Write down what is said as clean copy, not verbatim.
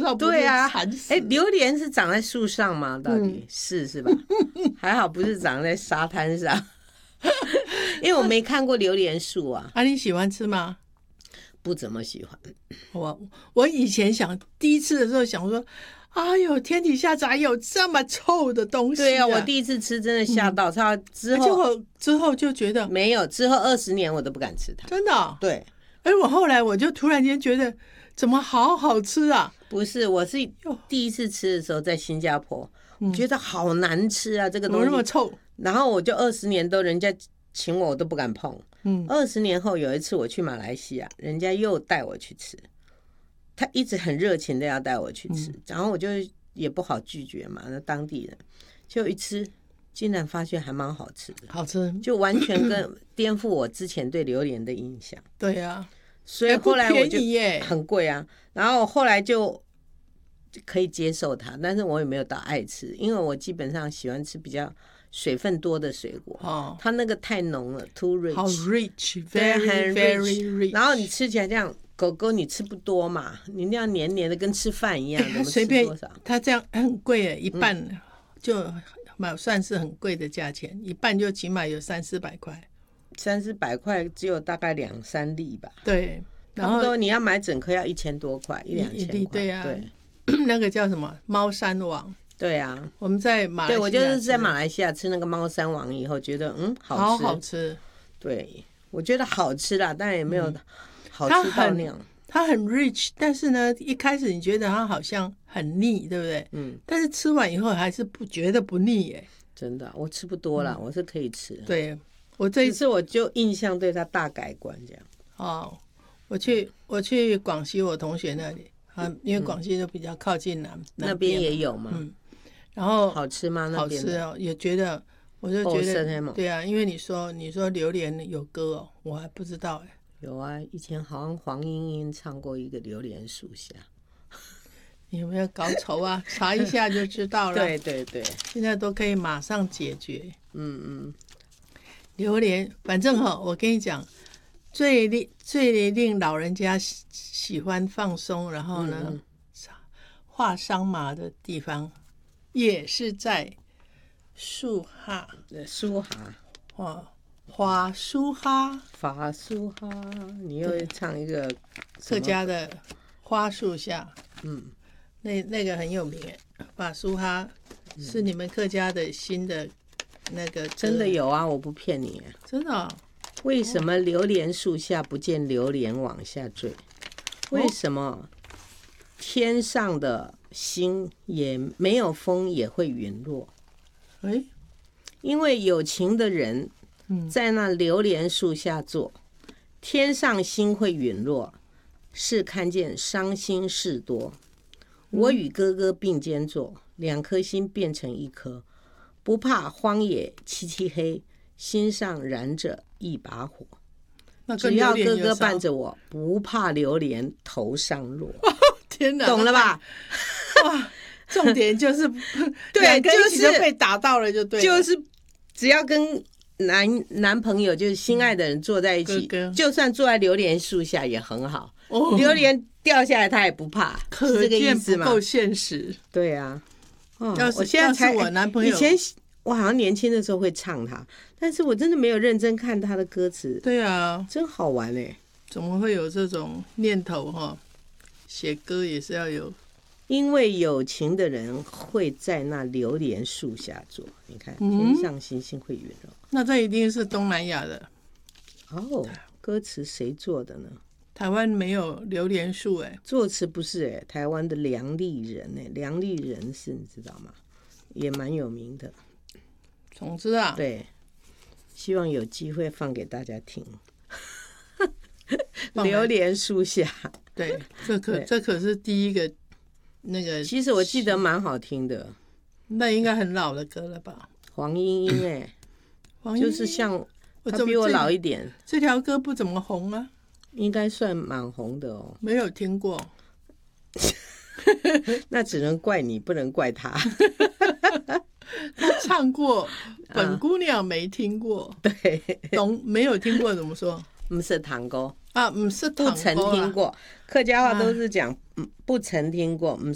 道不是对啊， 惨死。 榴莲是长在树上吗？到底、是吧？还好不是长在沙滩上，因为我没看过榴莲树啊。 啊，你喜欢吃吗？ 不怎么喜欢。 我以前第一次的时候想说，哎呦，天底下咋有这么臭的东西、 对啊，我第一次吃真的吓到，之后就觉得没有，之后20年我都不敢吃它。 真的、哦。 对， 我后来我就突然间觉得，怎么好好吃啊？ 不是，我是第一次吃的时候在新加坡，我觉得好难吃啊，这个东西怎么那么臭？ 然后我就20年都人家请我都不敢碰。20年后有一次我去马来西亚，人家又带我去吃，他一直很热情的要带我去吃，然后我就也不好拒绝嘛，那当地人就一吃，竟然发现还蛮好吃的， 好吃， 就完全颠覆我之前对榴莲的印象。 对啊， 所以后来我就不便宜耶， 很贵啊，然后后来就可以接受它，但是我也没有到爱吃，因为我基本上喜欢吃比较水分多的水果，它那个太浓了 ，too rich， 好 rich，very very rich。 然后你吃起来这样，狗狗你吃不多嘛，你那样黏黏的跟吃饭一样，怎么吃随便多少？ 它这样很贵耶，一半就算是很贵的价钱，一半就起码有300-400块 ，300-400块只有大概2-3粒吧。 对， 然后你要买整颗要1000多块，1-2千块。 对啊， 对， 那个叫什么猫山王？ 对啊， 我们在马来西亚， 对，我就是在马来西亚吃那个猫山王以后，觉得好吃， 好吃。 对，我觉得好吃啦，但也没有好吃到那样。 它很 rich， 但是呢，一开始你觉得它好像很腻，对不对？但是吃完以后还是不觉得不腻耶。 真的，我吃不多啦，我是可以吃。 对，我这一次我就印象对它大改观这样。 哦，我去广西我同学那里啊，因为广西就比较靠近那边也有嘛。 然后好吃吗？那边好吃哦，也觉得，我就觉得，对啊，因为你说榴莲有歌哦，我还不知道哎。 有啊，以前好像黄莺莺唱过一个榴莲树下。 你有没有搞丑啊？查一下就知道了。 对对对， 现在都可以马上解决。榴莲，反正我跟你讲，最令老人家喜欢放松，然后呢，画桑麻的地方。也是在树哈， 树哈， 花树哈， 法树哈，你又唱一个客家的花树下，那个很有名哎，法树哈是你们客家的新的那个， 真的有啊，我不骗你， 真的哦。 为什么榴莲树下不见榴莲往下坠？为什么天上的星也没有风也会陨落？因为有情的人在那榴莲树下坐，天上星会陨落，是看见伤心事多。我与哥哥并肩坐，2颗心变成1颗，不怕荒野漆漆黑，心上燃着一把火。只要哥哥伴着我，不怕榴莲头上落。 天哪， 懂了吧？ 哇，重点就是对， 就是被打到了就对了， 就是只要跟男朋友就是心爱的人坐在一起，就算坐在榴莲树下也很好。榴莲掉下来他也不怕，是这个意思吗？ 不够现实。 对啊， 我现在才我男朋友， 以前我好像年轻的时候会唱它，但是我真的没有认真看他的歌词。 对啊， 真好玩哎！ 怎么会有这种念头哈？写歌也是要有， 因为有情的人会在那榴莲树下坐。你看，天上星星会陨落。 那这一定是东南亚的哦。歌词谁做的呢？ 台湾没有榴莲树哎， 作词不是哎，台湾的梁立人哎，梁立人是你知道吗？也蛮有名的。 总之啊， 对，希望有机会放给大家听。榴莲树下， 对，这可是第一个那个。 其实我记得蛮好听的， 那应该很老的歌了吧？ 黄莺莺哎，就是像她比我老一点。 这条歌不怎么红啊？ 应该算蛮红的哦。 没有听过。 那只能怪你，不能怪他。 他唱过，本姑娘没听过。 对， 没有听过怎么说？ 不是堂哥啊，不是堂哥， 不曾听过。客家话都是讲不曾听过，